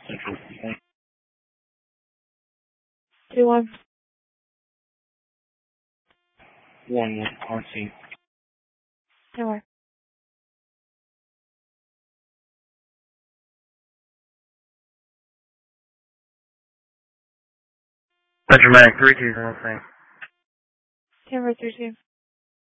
Central 2-1. 1 RT. Okay. Central Mag 3-2, same. Timber 3-2.